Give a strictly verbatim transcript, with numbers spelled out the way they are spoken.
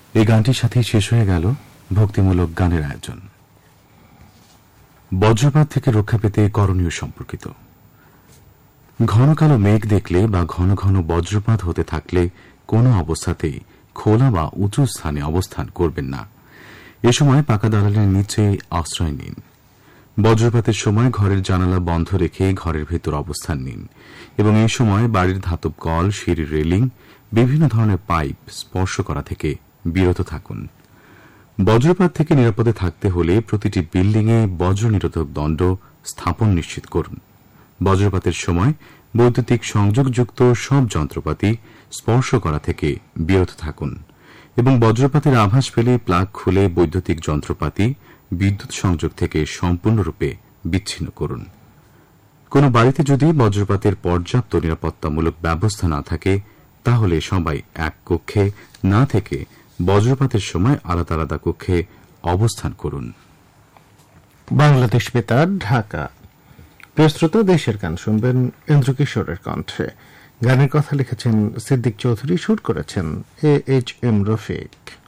এই গানটির সাথেই শেষ হয়ে গেল ভক্তিমূলক গানের আয়োজন। বজ্রপাত থেকে রক্ষা পেতে করণীয় সম্পর্কিত। ঘন কালো মেঘ দেখলে বা ঘন ঘন বজ্রপাত হতে থাকলে কোনো অবস্থাতেই খোলা বা উঁচু স্থানে অবস্থান করবেন না। এ সময় পাকা দালানের নিচে আশ্রয় নিন। বজ্রপাতের সময় ঘরের জানালা বন্ধ রেখে ঘরের ভেতর অবস্থান নিন এবং এই সময় বাড়ির ধাতব কল, সিঁড়ির রেলিং, বিভিন্ন ধরনের পাইপ স্পর্শ করা থেকে বিরত থাকুন। বজ্রপাত থেকে নিরাপদে থাকতে হলে প্রতিটি বিল্ডিংয়ে বজ্র নিরোধক দণ্ড স্থাপন নিশ্চিত করুন। বজ্রপাতের সময় বৈদ্যুতিক সংযোগযুক্ত সব যন্ত্রপাতি স্পর্শ করা থেকে বিরত থাকুন এবং বজ্রপাতের আভাস পেলে প্লাগ খুলে বৈদ্যুতিক যন্ত্রপাতি বিদ্যুৎ সংযোগ থেকে সম্পূর্ণরূপে বিচ্ছিন্ন করুন। কোন বাড়িতে যদি বজ্রপাতের পর্যাপ্ত নিরাপত্তামূলক ব্যবস্থা না থাকে তাহলে সবাই এক কক্ষে না থেকে বজ্রপাতের সময় আলাদা আলাদা কক্ষে অবস্থান করুন। বাংলাদেশ বেতার, ঢাকা। প্রিয় শ্রোতা, দেশের গান শুনবেন ইন্দ্রকিশোরের কণ্ঠে। গানের কথা লিখেছেন সিদ্দিক চৌধুরী, সুর করেছেন এ এইচ এম রফিক।